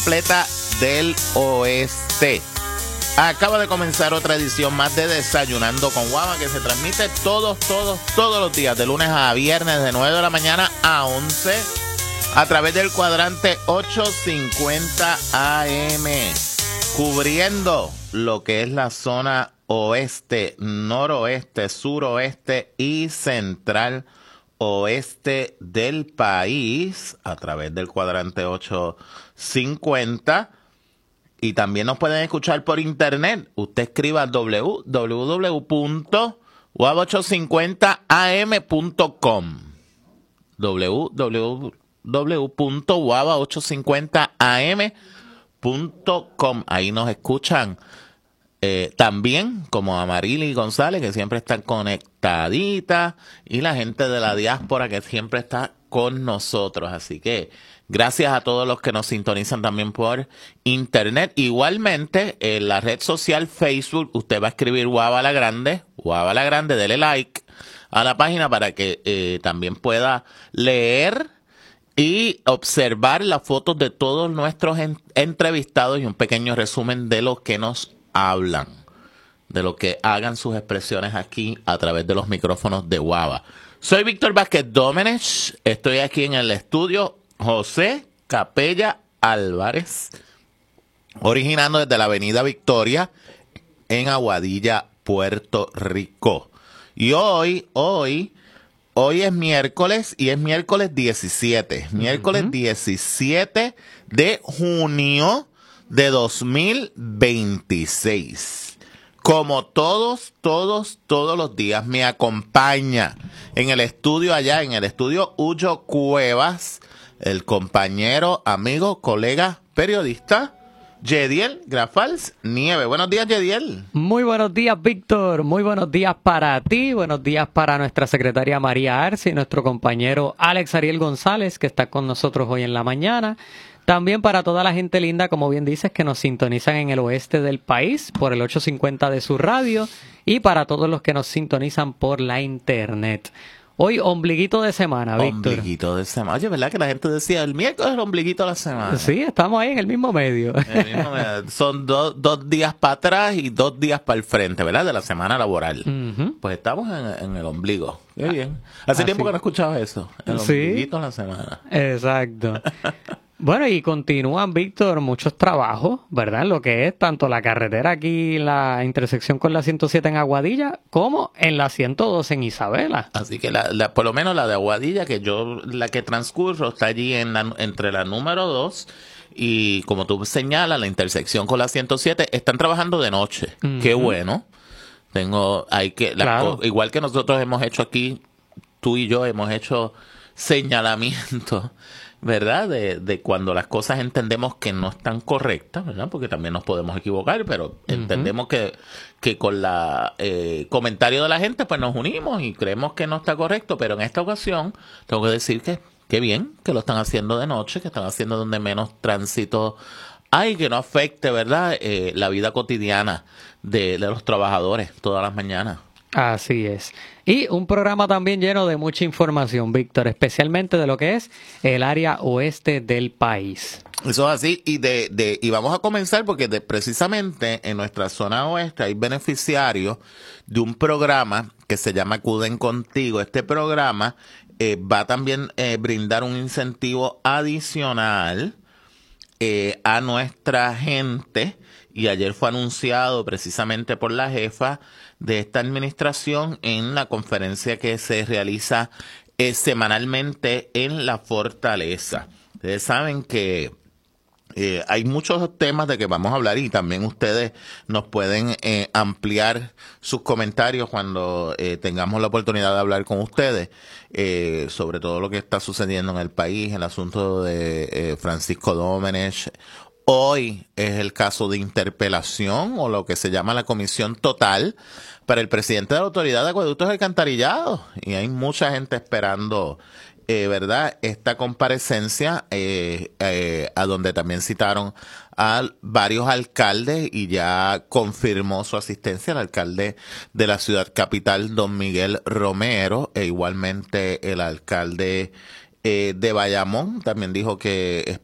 completa del oeste. Acaba de comenzar otra edición más de Desayunando con Guava, que se transmite todos los días, de lunes a viernes, de 9 de la mañana a 11, a través del cuadrante 850 AM, cubriendo lo que es la zona oeste, noroeste, suroeste y central oeste del país, a través del cuadrante 850. Y también nos pueden escuchar por internet. Usted escriba www.guava850am.com, www.guava850am.com. Ahí nos escuchan también, como a Marily González, que siempre están conectaditas, y la gente de la diáspora que siempre está con nosotros. Así que gracias a todos los que nos sintonizan también por internet. Igualmente, en la red social Facebook, usted va a escribir Guava la Grande, dele like a la página para que también pueda leer y observar las fotos de todos nuestros entrevistados y un pequeño resumen de lo que nos hablan, de lo que hagan sus expresiones aquí a través de los micrófonos de Guava. Soy Víctor Vázquez Domenech, estoy aquí en el estudio José Capella Álvarez, originando desde la Avenida Victoria en Aguadilla, Puerto Rico. Y hoy es miércoles, y es miércoles 17. Miércoles 17 de junio de 2026. Como todos los días, me acompaña en el estudio allá, en el estudio Huyo Cuevas, el compañero, amigo, colega, periodista, Yediel Grafals Nieve. Buenos días, Yediel. Muy buenos días, Víctor. Muy buenos días para ti. Buenos días para nuestra secretaria María Arce y nuestro compañero Alex Ariel González, que está con nosotros hoy en la mañana. También para toda la gente linda, como bien dices, que nos sintonizan en el oeste del país por el 850 de su radio, y para todos los que nos sintonizan por la internet. Hoy, ombliguito de semana, Víctor. Ombliguito de semana. Oye, ¿verdad que la gente decía el miércoles es el ombliguito de la semana? Sí, estamos ahí en el mismo medio. Son dos días para atrás y 2 días para el frente, ¿verdad? De la semana laboral. Pues estamos en el ombligo. Qué bien. Hace tiempo que no escuchaba eso. El ombliguito de la semana. Exacto. Bueno, y continúan, Víctor, muchos trabajos, ¿verdad? Lo que es tanto la carretera aquí, la intersección con la 107 en Aguadilla, como en la 112 en Isabela. Así que por lo menos la de Aguadilla, la que transcurro, está allí entre la número 2 y, como tú señalas, la intersección con la 107, están trabajando de noche. Qué bueno. Igual que nosotros hemos hecho aquí, tú y yo hemos hecho señalamientos, ¿verdad? De cuando las cosas entendemos que no están correctas, ¿verdad? Porque también nos podemos equivocar, pero entendemos que con la comentario de la gente, pues nos unimos y creemos que no está correcto. Pero en esta ocasión tengo que decir que qué bien que lo están haciendo de noche, que están haciendo donde menos tránsito hay, que no afecte, ¿verdad? La vida cotidiana de los trabajadores todas las mañanas. Así es. Y un programa también lleno de mucha información, Víctor, especialmente de lo que es el área oeste del país. Eso es así, y vamos a comenzar porque precisamente en nuestra zona oeste hay beneficiarios de un programa que se llama Acuden Contigo. Este programa va también a brindar un incentivo adicional a nuestra gente, y ayer fue anunciado precisamente por la jefa de esta administración en la conferencia que se realiza semanalmente en la Fortaleza. Ustedes saben que hay muchos temas de que vamos a hablar, y también ustedes nos pueden ampliar sus comentarios cuando tengamos la oportunidad de hablar con ustedes sobre todo lo que está sucediendo en el país, el asunto de Francisco Domenech. Hoy es el caso de interpelación, o lo que se llama la comisión total para el presidente de la Autoridad de Acueductos y Alcantarillados, y hay mucha gente esperando ¿verdad? Esta comparecencia a donde también citaron a varios alcaldes, y ya confirmó su asistencia el alcalde de la ciudad capital, don Miguel Romero, e igualmente el alcalde de Bayamón también dijo que